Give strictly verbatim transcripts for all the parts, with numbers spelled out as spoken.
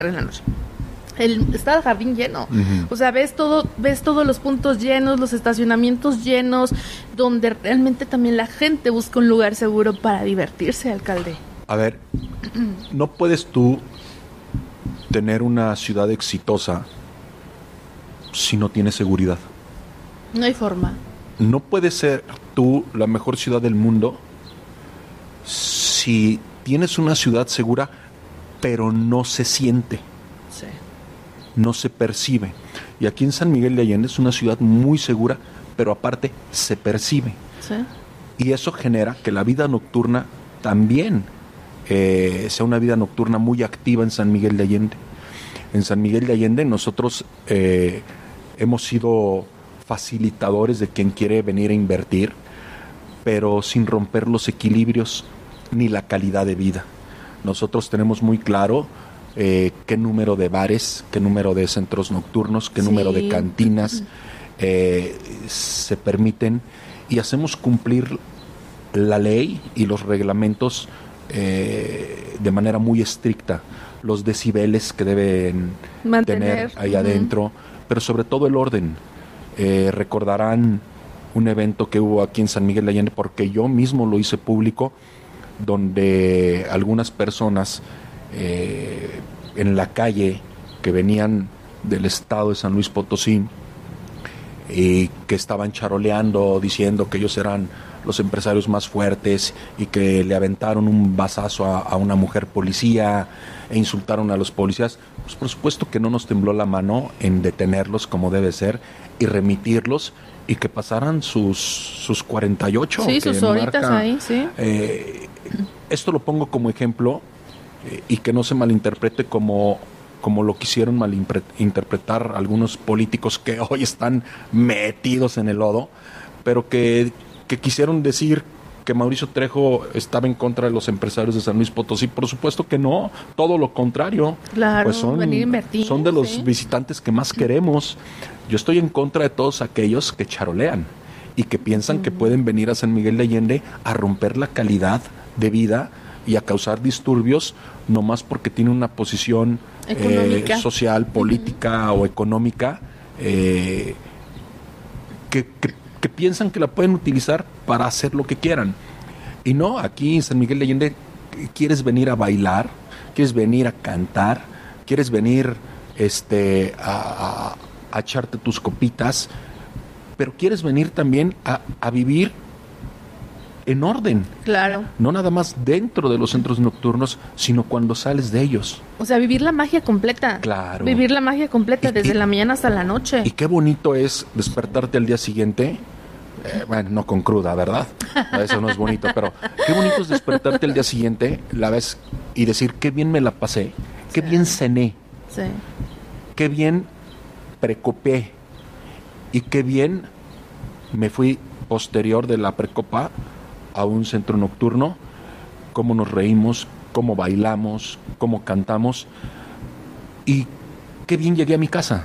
en la noche. El, está el jardín lleno, uh-huh. O sea, ves todo, ves todos los puntos llenos, los estacionamientos llenos, donde realmente también la gente busca un lugar seguro para divertirse, alcalde. A ver, no puedes tú tener una ciudad exitosa si no tienes seguridad. No hay forma. No puedes ser tú la mejor ciudad del mundo si tienes una ciudad segura, pero no se siente. Sí. No se percibe. Y aquí en San Miguel de Allende es una ciudad muy segura, pero aparte se percibe. Sí. Y eso genera que la vida nocturna también eh, sea una vida nocturna muy activa en San Miguel de Allende. En San Miguel de Allende nosotros eh, hemos sido facilitadores de quien quiere venir a invertir, pero sin romper los equilibrios ni la calidad de vida. Nosotros tenemos muy claro Eh, qué número de bares, qué número de centros nocturnos, qué sí. número de cantinas eh, se permiten, y hacemos cumplir la ley y los reglamentos eh, de manera muy estricta, los decibeles que deben mantener tener ahí uh-huh. adentro, pero sobre todo el orden. Eh, recordarán un evento que hubo aquí en San Miguel de Allende, porque yo mismo lo hice público, donde algunas personas Eh, en la calle que venían del estado de San Luis Potosí y que estaban charoleando diciendo que ellos eran los empresarios más fuertes y que le aventaron un vasazo a, a una mujer policía e insultaron a los policías, pues por supuesto que no nos tembló la mano en detenerlos como debe ser y remitirlos y que pasaran sus, sus cuarenta y ocho. Sí, sus horitas marca, ahí, sí. Eh, esto lo pongo como ejemplo y que no se malinterprete como, como lo quisieron malinterpretar algunos políticos que hoy están metidos en el lodo, pero que, que quisieron decir que Mauricio Trejo estaba en contra de los empresarios de San Luis Potosí. Por supuesto que no, todo lo contrario. Claro, pues son, venir a invertir, son de los ¿sí? visitantes que más queremos. Yo estoy en contra de todos aquellos que charolean y que piensan uh-huh. que pueden venir a San Miguel de Allende a romper la calidad de vida y a causar disturbios nomás porque tiene una posición eh, social, política uh-huh. o económica eh, que, que, que piensan que la pueden utilizar para hacer lo que quieran. Y no, aquí en San Miguel de Allende quieres venir a bailar, quieres venir a cantar, quieres venir este, a, a, a echarte tus copitas, pero quieres venir también a, a vivir en orden. Claro. No nada más dentro de los centros nocturnos, sino cuando sales de ellos. O sea, vivir la magia completa. Claro. Vivir la magia completa y, desde y, la mañana hasta la noche. Y qué bonito es despertarte al día siguiente, eh, bueno, no con cruda, ¿verdad? Eso no es bonito, pero qué bonito es despertarte al día siguiente, la vez, y decir, qué bien me la pasé, qué sí. bien cené, sí. qué bien precopé, y qué bien me fui posterior de la precopa a un centro nocturno, cómo nos reímos, cómo bailamos, cómo cantamos, y qué bien llegué a mi casa.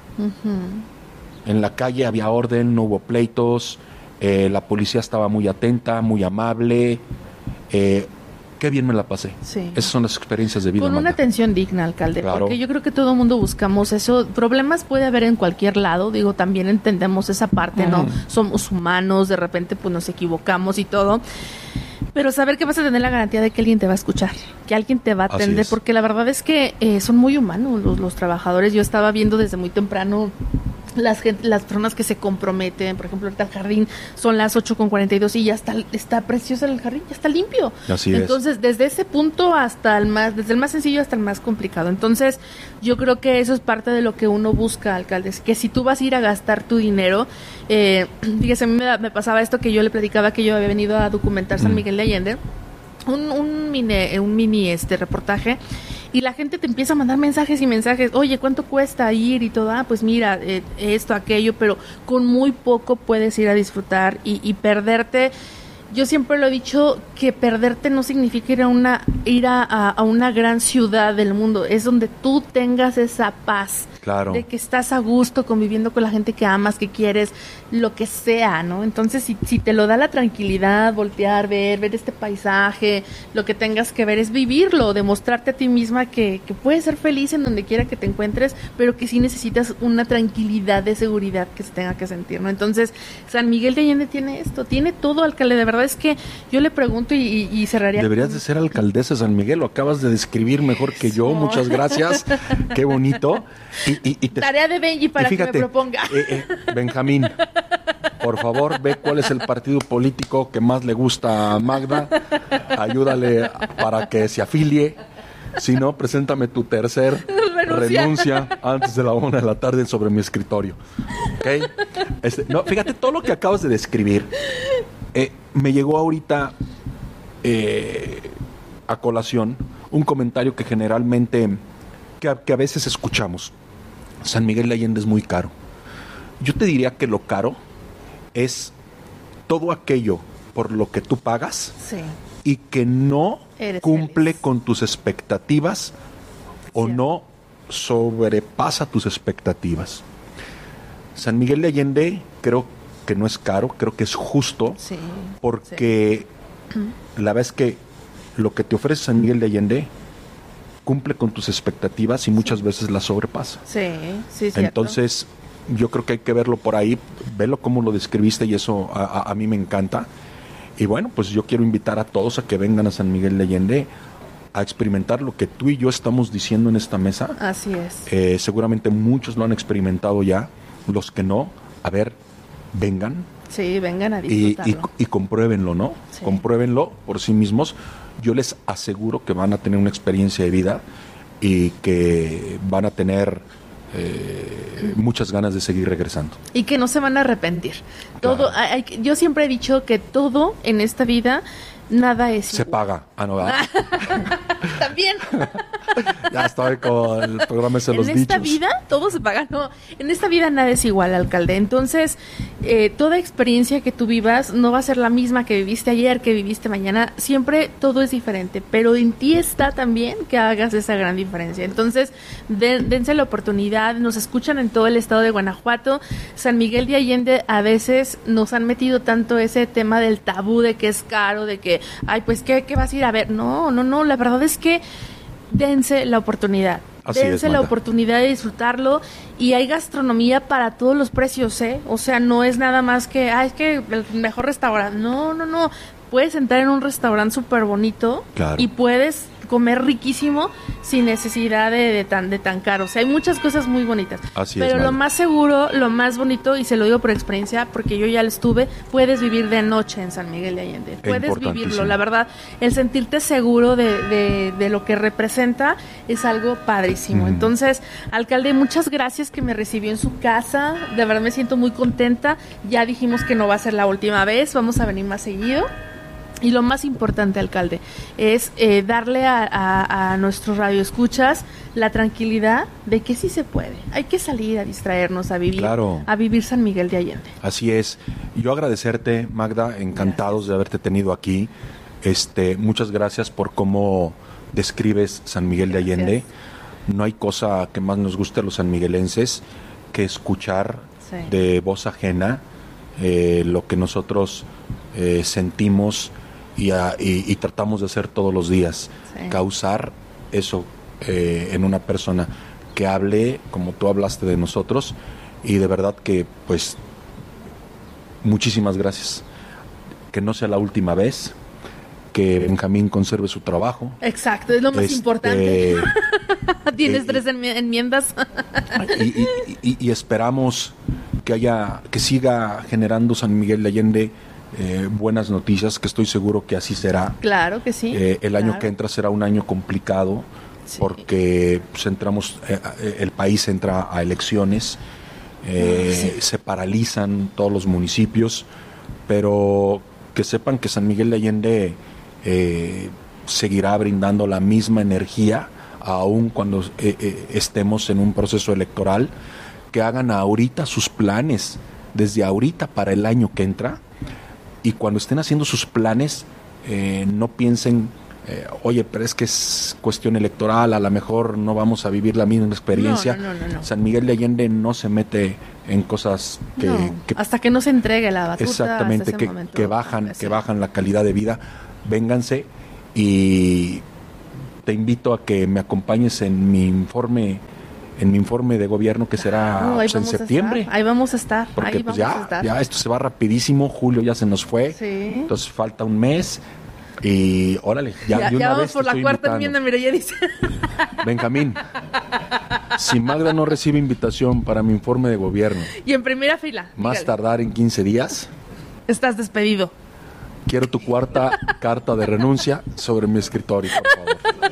Uh-huh. En la calle había orden, no hubo pleitos, eh, la policía estaba muy atenta, muy amable, eh, qué bien me la pasé. Sí. Esas son las experiencias de vida. Con Magda. Una atención digna, alcalde, claro. Porque yo creo que todo el mundo buscamos eso. Problemas puede haber en cualquier lado, digo, también entendemos esa parte, uh-huh. ¿no? Somos humanos, de repente pues nos equivocamos y todo, pero saber que vas a tener la garantía de que alguien te va a escuchar, que alguien te va a atender, porque la verdad es que eh, son muy humanos los, los trabajadores. Yo estaba viendo desde muy temprano las gente, las personas que se comprometen. Por ejemplo, ahorita el jardín son las ocho con cuarenta y dos y ya está, está precioso el jardín, ya está limpio. Así Entonces, es. desde ese punto hasta el más, desde el más sencillo hasta el más complicado. Entonces, yo creo que eso es parte de lo que uno busca, alcalde, que si tú vas a ir a gastar tu dinero, eh, fíjese, a mí me, me pasaba esto que yo le platicaba que yo había venido a documentar San Miguel de Allende, un, un mini, un mini este reportaje. Y la gente te empieza a mandar mensajes y mensajes, oye, ¿cuánto cuesta ir? Y todo, ah, pues mira, eh, esto, aquello, pero con muy poco puedes ir a disfrutar y, y perderte yo siempre lo he dicho, que perderte no significa ir a una ir a, a, a una gran ciudad del mundo, es donde tú tengas esa paz, claro, de que estás a gusto conviviendo con la gente que amas, que quieres, lo que sea, ¿no? Entonces, si, si te lo da la tranquilidad, voltear, ver, ver este paisaje, lo que tengas que ver es vivirlo, demostrarte a ti misma que, que puedes ser feliz en donde quiera que te encuentres, pero que sí necesitas una tranquilidad de seguridad que se tenga que sentir, ¿no? Entonces, San Miguel de Allende tiene esto, tiene todo, alcalde, de verdad es que yo le pregunto y, y, y cerraría. Deberías de ser alcaldesa de San Miguel, lo acabas de describir mejor que yo, muchas gracias, qué bonito. Y, y, y te, Tarea de Benji para fíjate, que me proponga. Eh, eh, Benjamín, por favor, ve cuál es el partido político que más le gusta a Magda, ayúdale para que se afilie, si no, preséntame tu tercer renuncia, renuncia antes de la una de la tarde sobre mi escritorio. ¿Okay? Este, no, fíjate, todo lo que acabas de describir, eh, me llegó ahorita eh, a colación un comentario que generalmente, que a, que a veces escuchamos. San Miguel de Allende es muy caro. Yo te diría que lo caro es todo aquello por lo que tú pagas, sí, y que no Eres cumple feliz con tus expectativas o sí, no sobrepasa tus expectativas. San Miguel de Allende creo que no es caro, creo que es justo, sí, porque sí, la verdad es que lo que te ofrece San Miguel de Allende cumple con tus expectativas y muchas sí, veces las sobrepasa. Sí, sí, cierto. Entonces, yo creo que hay que verlo por ahí, verlo como lo describiste y eso a, a, a mí me encanta. Y bueno, pues yo quiero invitar a todos a que vengan a San Miguel de Allende a experimentar lo que tú y yo estamos diciendo en esta mesa. Así es. Eh, seguramente muchos lo han experimentado ya, los que no, a ver, vengan. Sí, vengan a disfrutarlo. Y, y, y compruébenlo, ¿no? Sí. Compruébenlo por sí mismos. Yo les aseguro que van a tener una experiencia de vida y que van a tener eh, muchas ganas de seguir regresando. Y que no se van a arrepentir. Claro. Todo, hay, yo siempre he dicho que todo en esta vida, nada es se igual. Paga. Ah, no, ¿verdad? También. Ya estoy con el programa de los dichos. En esta vida todo se paga, no. En esta vida nada es igual, alcalde. Entonces, eh, toda experiencia que tú vivas no va a ser la misma que viviste ayer, que viviste mañana. Siempre todo es diferente, pero en ti está también que hagas esa gran diferencia. Entonces, de, dense la oportunidad. Nos escuchan en todo el estado de Guanajuato. San Miguel de Allende a veces nos han metido tanto ese tema del tabú de que es caro, de que, ay, pues, ¿qué, qué vas a ir a ver? No, no, no. La verdad es que dense la oportunidad. Así dense es, la oportunidad de disfrutarlo y hay gastronomía para todos los precios, ¿eh? O sea, no es nada más que, ah, es que el mejor restaurante. No, no, no. Puedes entrar en un restaurante súper bonito, claro, y puedes comer riquísimo sin necesidad de, de tan de tan caro. O sea, hay muchas cosas muy bonitas. Así Pero es, lo más seguro, lo más bonito, y se lo digo por experiencia, porque yo ya lo estuve, puedes vivir de noche en San Miguel de Allende. Puedes vivirlo, la verdad. El sentirte seguro de, de, de lo que representa es algo padrísimo. Mm. Entonces, alcalde, muchas gracias que me recibió en su casa. De verdad me siento muy contenta. Ya dijimos que no va a ser la última vez. Vamos a venir más seguido. Y lo más importante, alcalde, es eh, darle a, a, a nuestros radioescuchas la tranquilidad de que sí se puede. Hay que salir a distraernos, a vivir, claro, a vivir San Miguel de Allende. Así es. Yo agradecerte, Magda, encantados gracias de haberte tenido aquí. Este, muchas gracias por cómo describes San Miguel gracias de Allende. No hay cosa que más nos guste a los sanmiguelenses que escuchar sí, de voz ajena eh, lo que nosotros eh, sentimos Y, a, y, y tratamos de hacer todos los días, sí, causar eso eh, en una persona, que hable como tú hablaste de nosotros, y de verdad que pues muchísimas gracias, que no sea la última vez, que Benjamín conserve su trabajo. Exacto, es lo más este, importante. Tienes eh, tres enmiendas. y, y, y, y esperamos que haya, que siga generando San Miguel de Allende Eh, buenas noticias, que estoy seguro que así será. Claro que sí. Eh, el claro. año que entra será un año complicado, sí, porque pues, entramos, eh, el país entra a elecciones, eh, sí, se paralizan todos los municipios, pero que sepan que San Miguel de Allende eh, seguirá brindando la misma energía, aun cuando eh, eh, estemos en un proceso electoral. Que hagan ahorita sus planes, desde ahorita para el año que entra, y cuando estén haciendo sus planes, eh, no piensen, eh, oye, pero es que es cuestión electoral, a lo mejor no vamos a vivir la misma experiencia. No, no, no, no, no. San Miguel de Allende no se mete en cosas que... No, que hasta que no se entregue la batuta. exactamente, que, momento, que bajan, sí. que bajan la calidad de vida. Vénganse y te invito a que me acompañes en mi informe en mi informe de gobierno que será no, pues, en septiembre. Ahí vamos a estar. Porque ahí pues vamos ya, a estar. ya esto se va rapidísimo, julio ya se nos fue, sí. Entonces falta un mes y órale, ya, ya, de una ya vamos vez por la cuarta invitando. enmienda, mira, ya dice. Benjamín, si Magda no recibe invitación para mi informe de gobierno, y en primera fila, más dígale. tardar en quince días, estás despedido. quiero tu cuarta carta de renuncia sobre mi escritorio, por favor.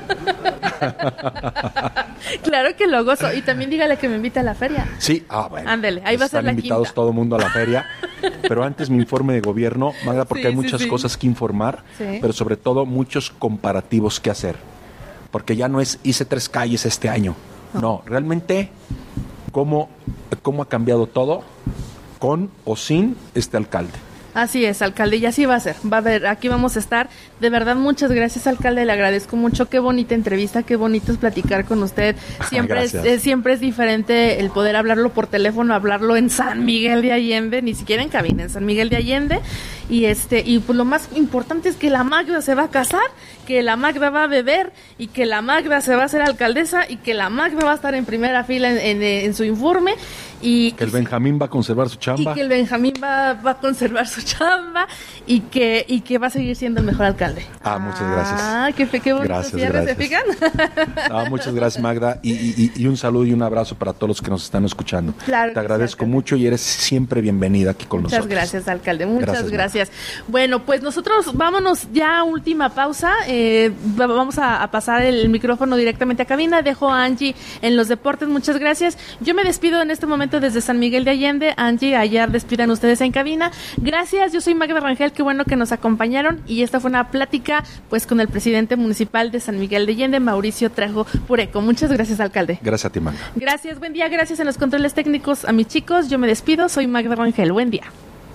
Claro que lo gozo. Y también dígale que me invite a la feria. Sí, ah, bueno. Ándele, ahí va a ser la Están invitados quinta. todo el mundo a la feria. Pero antes mi informe de gobierno, Magda, porque Sí, hay sí, muchas sí. cosas que informar, Sí. pero sobre todo muchos comparativos que hacer. Porque ya no es hice tres calles este año. No, no realmente cómo, cómo ha cambiado todo con o sin este alcalde. Así es, alcalde, y así va a ser. Va a ver, aquí vamos a estar. De verdad, muchas gracias, alcalde. Le agradezco mucho. Qué bonita entrevista, qué bonito es platicar con usted. Siempre es, Gracias. es siempre es diferente el poder hablarlo por teléfono, hablarlo en San Miguel de Allende, ni siquiera en cabina, en San Miguel de Allende. Y este, y pues lo más importante es que la Magda se va a casar, que la Magda va a beber y que la Magda se va a hacer alcaldesa y que la Magda va a estar en primera fila en, en, en su informe. Y, Que el Benjamín va a conservar su chamba. Y que el Benjamín va, va a conservar su chamba y que, y que va a seguir siendo el mejor alcalde. Ah, muchas gracias. Ah, qué, qué bonito Gracias, cierre, ¿se gracias. fijan? Ah, muchas gracias, Magda. Y, y, y un saludo y un abrazo para todos los que nos están escuchando. Claro Te que sí, agradezco alcalde. mucho y eres siempre bienvenida aquí con Muchas nosotros. gracias, alcalde. Muchas Gracias, gracias. Bueno, pues nosotros vámonos ya a última pausa. Eh, va- vamos a, a pasar el micrófono directamente a cabina. Dejo a Angie en los deportes. Muchas gracias. Yo me despido en este momento desde San Miguel de Allende. Angie, allá despidan ustedes en cabina. Gracias. Yo soy Magda Rangel. Qué bueno que nos acompañaron. Y esta fue una plática pues con el presidente municipal de San Miguel de Allende, Mauricio Trejo Pureco. Muchas gracias, alcalde. Gracias a ti, Magda. Gracias, buen día, gracias en los controles técnicos a mis chicos. Yo me despido, soy Magda Rangel. Buen día.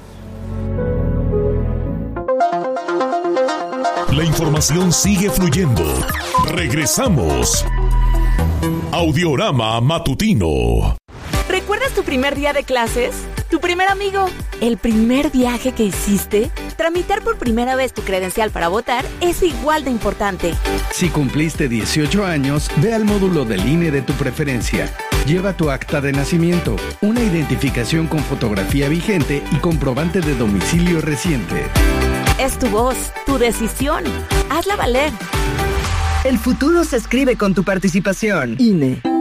La información sigue fluyendo. Regresamos. Audiorama Matutino. ¿Recuerdas tu primer día de clases? ¿Tu primer amigo? ¿El primer viaje que hiciste? Tramitar por primera vez tu credencial para votar es igual de importante. Si cumpliste dieciocho años, ve al módulo del I N E de tu preferencia. Lleva tu acta de nacimiento, una identificación con fotografía vigente y comprobante de domicilio reciente. Es tu voz, tu decisión. Hazla valer. El futuro se escribe con tu participación. I N E.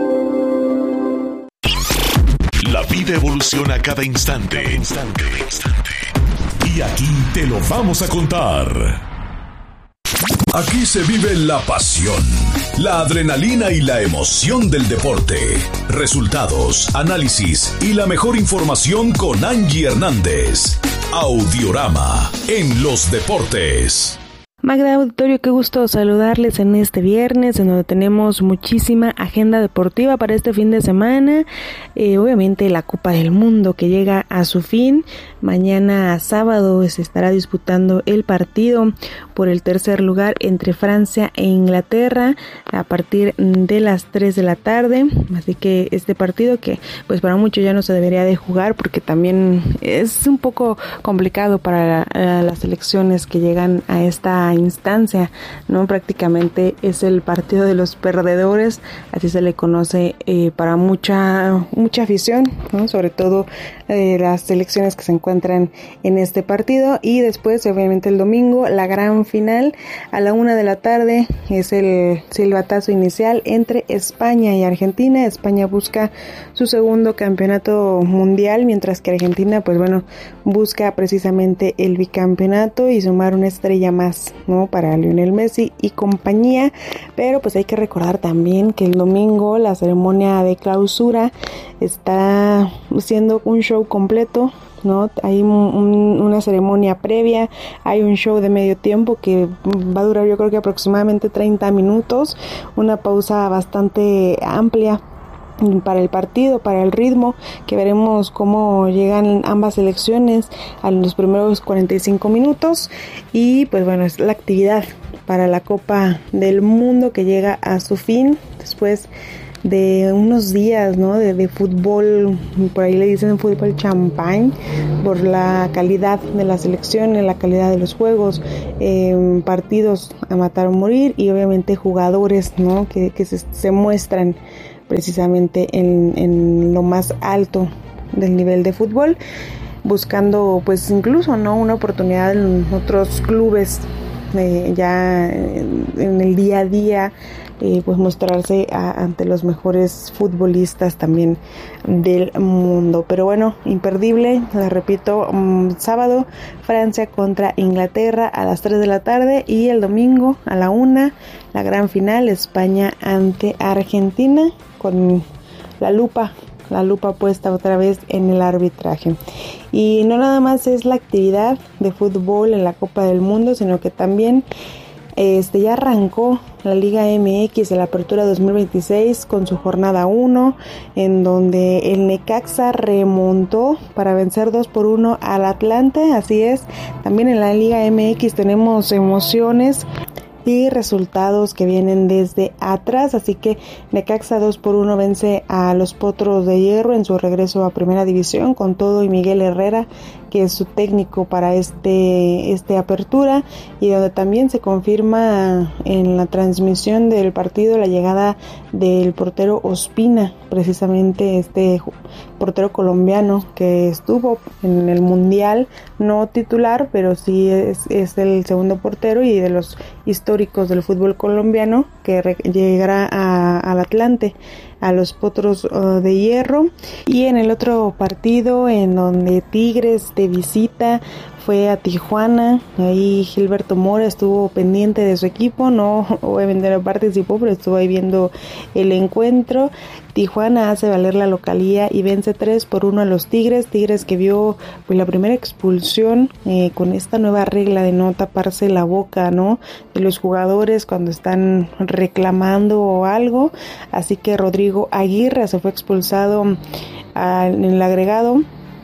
La vida evoluciona cada instante. Cada instante. Cada instante. Y aquí te lo vamos a contar. Aquí se vive la pasión, la adrenalina y la emoción del deporte. Resultados, análisis y la mejor información con Angie Hernández. Audiorama en los deportes. Magda Auditorio, qué gusto saludarles en este viernes, en donde tenemos muchísima agenda deportiva para este fin de semana. Eh, obviamente la Copa del Mundo que llega a su fin. Mañana sábado se estará disputando el partido por el tercer lugar entre Francia e Inglaterra a partir de las tres de la tarde. Así que este partido que pues para muchos ya no se debería de jugar porque también es un poco complicado para la, las selecciones que llegan a esta instancia, ¿no? Prácticamente es el partido de los perdedores, así se le conoce eh, para mucha mucha afición, ¿no? Sobre todo eh, las selecciones que se encuentran en este partido. Y después obviamente el domingo la gran final a la una de la tarde es el silbatazo inicial entre España y Argentina. España busca su segundo campeonato mundial, mientras que Argentina pues bueno busca precisamente el bicampeonato y sumar una estrella más, ¿no? Para Lionel Messi y compañía. Pero pues hay que recordar también que el domingo la ceremonia de clausura está siendo un show completo, ¿no? Hay un, un, una ceremonia previa, hay un show de medio tiempo que va a durar yo creo que aproximadamente treinta minutos, una pausa bastante amplia para el partido, para el ritmo, que veremos cómo llegan ambas selecciones a los primeros cuarenta y cinco minutos. Y pues bueno, es la actividad para la Copa del Mundo que llega a su fin después de unos días, ¿no? De, de fútbol, por ahí le dicen fútbol champán, por la calidad de la selección, la calidad de los juegos, eh, partidos a matar o morir, y obviamente jugadores, ¿no? Que, que se, se muestran precisamente en, en lo más alto del nivel de fútbol, buscando pues incluso, ¿no? Una oportunidad en otros clubes, eh, ya en, en el día a día, eh, pues mostrarse a, ante los mejores futbolistas también del mundo. Pero bueno, imperdible, les repito, um, sábado Francia contra Inglaterra a las tres de la tarde, y el domingo a la una la gran final, España ante Argentina, con la lupa, la lupa puesta otra vez en el arbitraje. Y no nada más es la actividad de fútbol en la Copa del Mundo, sino que también este ya arrancó la Liga M X de la Apertura dos mil veintiséis con su jornada uno, en donde el Necaxa remontó para vencer dos por uno al Atlante. Así es, también en la Liga M X tenemos emociones y resultados que vienen desde atrás, así que Necaxa dos por uno vence a los Potros de Hierro en su regreso a Primera División, con todo y Miguel Herrera, que es su técnico para este, este apertura, y donde también se confirma en la transmisión del partido la llegada del portero Ospina, precisamente este portero colombiano que estuvo en el Mundial, no titular, pero sí es, es el segundo portero y de los históricos del fútbol colombiano, que re- llegará a, al Atlante, a los Potros uh, de Hierro. Y en el otro partido, en donde Tigres de visita fue a Tijuana, ahí Gilberto Mora estuvo pendiente de su equipo, no obviamente no participó, pero estuvo ahí viendo el encuentro. Tijuana hace valer la localía y vence tres por uno a los Tigres, Tigres que vio pues la primera expulsión eh, con esta nueva regla de no taparse la boca, ¿no? De los jugadores cuando están reclamando o algo, así que Rodrigo Aguirre se fue expulsado a, en el agregado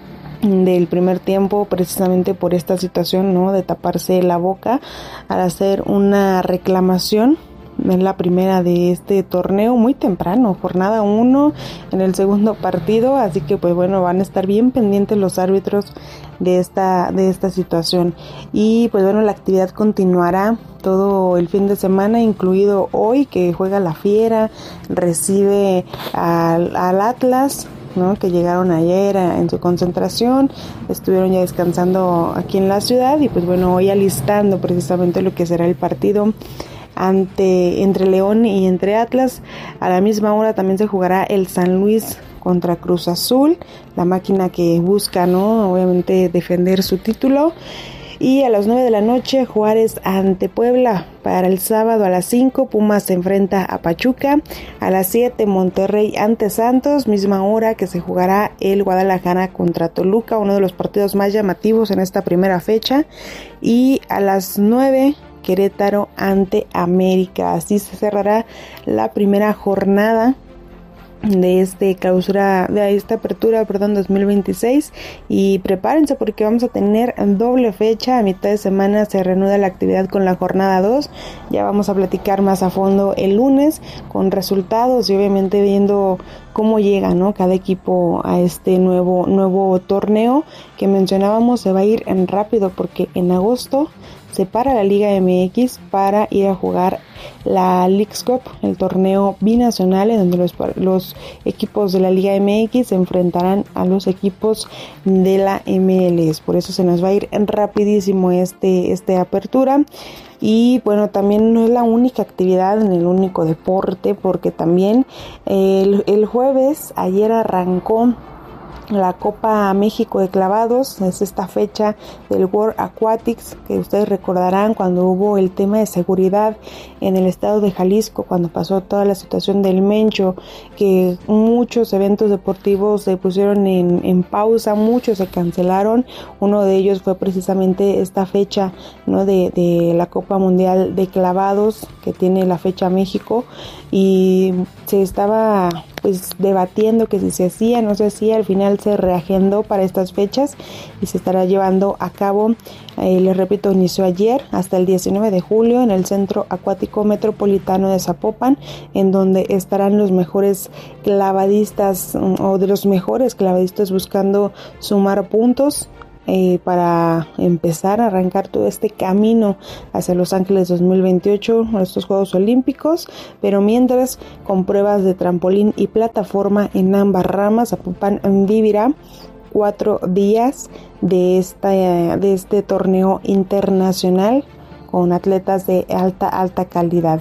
del primer tiempo, precisamente por esta situación, ¿no? De taparse la boca al hacer una reclamación. Es la primera de este torneo, muy temprano, jornada uno en el segundo partido, así que pues bueno, van a estar bien pendientes los árbitros de esta de esta situación. Y pues bueno, la actividad continuará todo el fin de semana, incluido hoy, que juega la Fiera, recibe al, al Atlas, ¿no? Que llegaron ayer a, en su concentración, estuvieron ya descansando aquí en la ciudad, y pues bueno, hoy alistando precisamente lo que será el partido ante entre León y entre Atlas. A la misma hora también se jugará el San Luis contra Cruz Azul, la máquina que busca, ¿no? Obviamente defender su título. Y a las nueve de la noche, Juárez ante Puebla. Para el sábado a las cinco, Pumas se enfrenta a Pachuca. A las siete, Monterrey ante Santos, misma hora que se jugará el Guadalajara contra Toluca, uno de los partidos más llamativos en esta primera fecha. Y a las nueve, Querétaro ante América. Así se cerrará la primera jornada de este clausura, de esta apertura, perdón, dos mil veintiséis, y prepárense porque vamos a tener doble fecha. A mitad de semana se reanuda la actividad con la jornada dos, ya vamos a platicar más a fondo el lunes con resultados y obviamente viendo cómo llega, ¿no? Cada equipo a este nuevo nuevo torneo que mencionábamos. Se va a ir en rápido porque en agosto se para la Liga M X para ir a jugar la Leagues Cup, el torneo binacional en donde los, los equipos de la Liga M X se enfrentarán a los equipos de la M L S. Por eso se nos va a ir rapidísimo este, este apertura. Y bueno, también no es la única actividad en el único deporte, porque también el, el jueves, ayer arrancó la Copa México de Clavados. Es esta fecha del World Aquatics que ustedes recordarán cuando hubo el tema de seguridad en el estado de Jalisco, cuando pasó toda la situación del Mencho, que muchos eventos deportivos se pusieron en, en pausa, muchos se cancelaron. Uno de ellos fue precisamente esta fecha, ¿no? de, de la Copa Mundial de Clavados, que tiene la fecha México, y se estaba pues debatiendo que si se hacía, no se hacía. Al final se reagendó para estas fechas y se estará llevando a cabo, eh, les repito, inició ayer hasta el diecinueve de julio en el Centro Acuático Metropolitano de Zapopan, en donde estarán los mejores clavadistas o de los mejores clavadistas buscando sumar puntos Eh, para empezar a arrancar todo este camino hacia Los Ángeles dos mil veintiocho, estos Juegos Olímpicos. Pero mientras, con pruebas de trampolín y plataforma en ambas ramas, Zapopan vivirá cuatro días de, esta, de este torneo internacional con atletas de alta, alta calidad.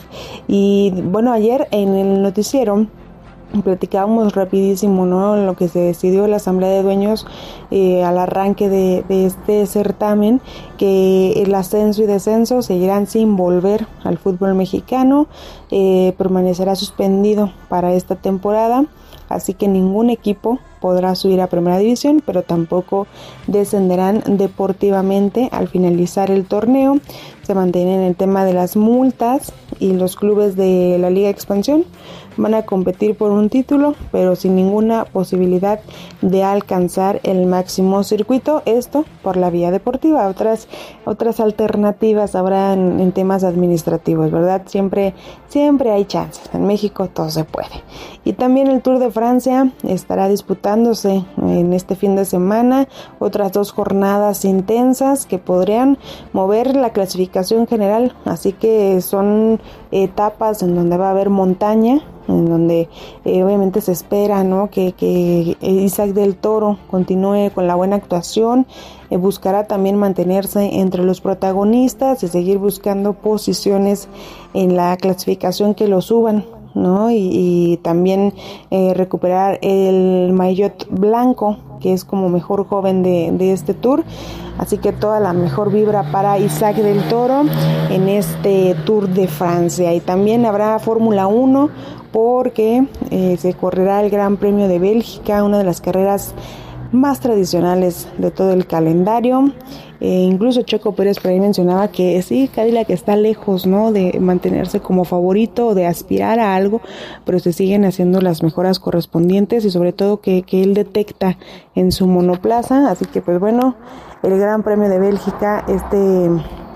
Y bueno, ayer en el noticiero platicábamos rapidísimo, ¿no?, lo que se decidió en la Asamblea de Dueños eh, al arranque de, de este certamen, que el ascenso y descenso seguirán sin volver al fútbol mexicano, eh, permanecerá suspendido para esta temporada, así que ningún equipo podrá subir a Primera División, pero tampoco descenderán deportivamente al finalizar el torneo. Se mantienen el tema de las multas y los clubes de la Liga Expansión van a competir por un título, pero sin ninguna posibilidad de alcanzar el máximo circuito, esto por la vía deportiva. Otras otras alternativas habrá en, en temas administrativos, ¿verdad? Siempre siempre hay chances. En México todo se puede. Y también el Tour de Francia estará disputándose en este fin de semana, otras dos jornadas intensas que podrían mover la clasificación general, así que son etapas en donde va a haber montaña, en donde eh, obviamente se espera, ¿no?, que, que Isaac del Toro continúe con la buena actuación, eh, buscará también mantenerse entre los protagonistas y seguir buscando posiciones en la clasificación que lo suban, ¿no? Y, y también eh, recuperar el maillot blanco, que es como mejor joven de, de este tour. Así que toda la mejor vibra para Isaac del Toro en este Tour de Francia. Y también habrá Fórmula uno, porque eh, se correrá el Gran Premio de Bélgica, una de las carreras más tradicionales de todo el calendario. Eh, incluso Checo Pérez por ahí mencionaba que sí, Cadillac está lejos, ¿no?, de mantenerse como favorito o de aspirar a algo, pero se siguen haciendo las mejoras correspondientes y sobre todo que, que él detecta en su monoplaza. Así que pues bueno, el Gran Premio de Bélgica este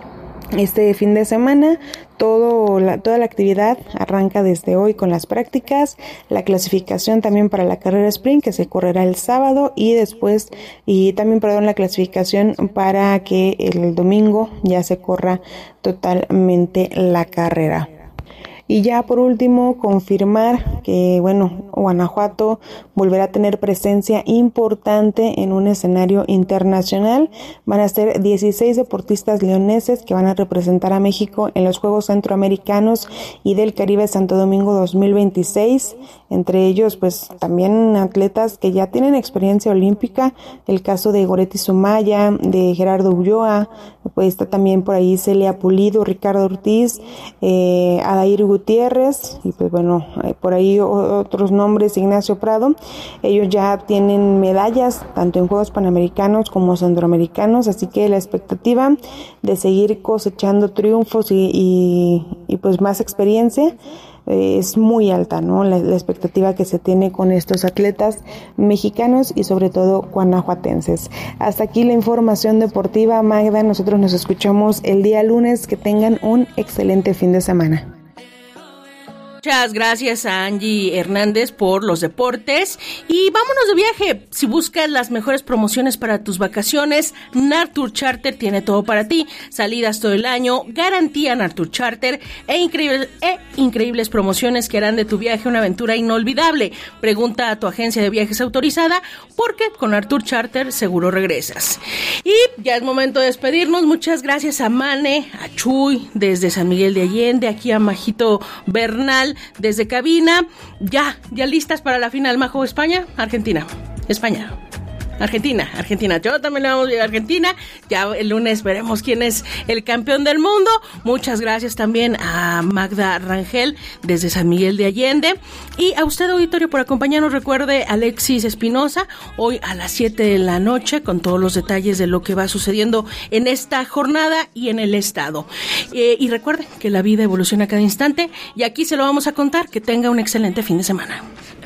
este fin de semana. Todo la, toda la actividad arranca desde hoy con las prácticas, la clasificación también para la carrera sprint que se correrá el sábado y después, y también, perdón, la clasificación para que el domingo ya se corra totalmente la carrera. Y ya por último, confirmar que, bueno, Guanajuato volverá a tener presencia importante en un escenario internacional. Van a ser dieciséis deportistas leoneses que van a representar a México en los Juegos Centroamericanos y del Caribe Santo Domingo dos mil veintiséis. Entre ellos, pues, también atletas que ya tienen experiencia olímpica. El caso de Goretti Sumaya, de Gerardo Ulloa, pues está también por ahí Celia Pulido, Ricardo Ortiz, eh, Adair Gutiérrez, y pues bueno, eh, por ahí otros nombres, Ignacio Prado. Ellos ya tienen medallas tanto en Juegos Panamericanos como Centroamericanos, así que la expectativa de seguir cosechando triunfos y, y, y pues más experiencia eh, es muy alta, ¿no? La, la expectativa que se tiene con estos atletas mexicanos y sobre todo guanajuatenses. Hasta aquí la información deportiva, Magda. Nosotros nos escuchamos el día lunes. Que tengan un excelente fin de semana. Muchas gracias a Angie Hernández por los deportes y vámonos de viaje. Si buscas las mejores promociones para tus vacaciones, Nartour Charter tiene todo para ti. Salidas todo el año, garantía Nartour Charter e increíbles, e increíbles promociones que harán de tu viaje una aventura inolvidable. Pregunta a tu agencia de viajes autorizada porque con Nartour Charter seguro regresas. Y ya es momento de despedirnos. Muchas gracias a Mane, a Chuy desde San Miguel de Allende, aquí a Majito Bernal desde cabina. Ya, ya listas para la final, Majo. España, Argentina, España, Argentina, Argentina. Yo también le vamos a Argentina. Ya el lunes veremos quién es el campeón del mundo. Muchas gracias también a Magda Rangel desde San Miguel de Allende. Y a usted, auditorio, por acompañarnos. Recuerde, Alexis Espinosa, hoy a las siete de la noche, con todos los detalles de lo que va sucediendo en esta jornada y en el estado. Eh, y recuerde que la vida evoluciona cada instante y aquí se lo vamos a contar. Que tenga un excelente fin de semana.